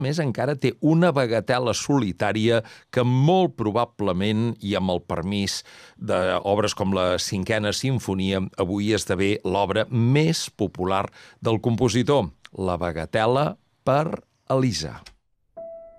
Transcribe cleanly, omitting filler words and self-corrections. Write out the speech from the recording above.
més encara, té una bagatela solitària que molt probablement, i amb el permís d'obres com la Cinquena Simfonia, avui esdevé l'obra més popular del compositor, la bagatela per Elisa.